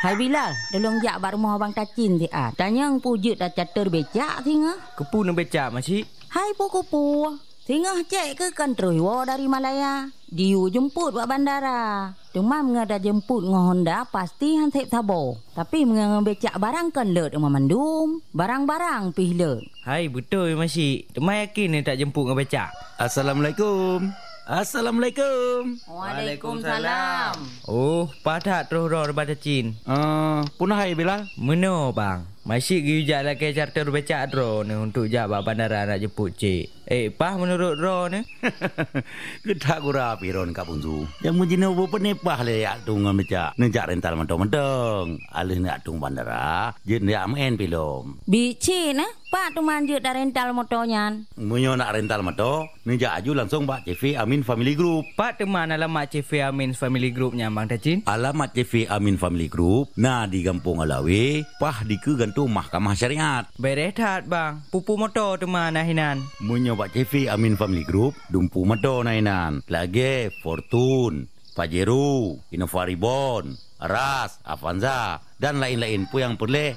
Hai Bilal, tolong jak bak rumah abang Tacin ti ah. Tanya ang pujut dah catur becak tinga. Kepu nak becak makcik. Hai puku-pu. Tinga cek ke kan terus dari Malaya. Diu jemput buat bandara. Demam ngada jemput ngah Honda pasti han tep tabo. Tapi mengang becak barang kan leut rumah mandum. Barang-barang pih leut. Hai betul makcik. Temai yakin ni tak jemput dengan becak. Assalamualaikum. Assalamualaikum. Waalaikumsalam. Oh, padat terus roh daripada Cin. Punah hai Bilal. Meno bang. Masih gijak lah ke charter becak ro ni untuk jak bak bandara nak jemput cik. Pah menurut ro ni? Kita gura piron ka punju. Yang mujina bu penepah le yak tungan becak. Nejak rental mentong-mentong. Alih nak tung bandara, jet nak main pilom. Bici na, pak tu manjut dah rental motornya. Munyo nak rental motor, nejak aju langsung bak CV Amin Family Group. Pak teman alamat CV Amin Family Groupnya bang Tacin. Alamat CV Amin Family Group na di Kampung Alawi, pah di ke gantung Mahkamah Syariat. Berehat bang. Pupu motor teman nahinan. Munyo bak CV Amin Family Group, dumpu motor nahinan. Lagi Fortune, Pajero, Innova Reborn, Ras, Avanza dan lain-lain pun yang boleh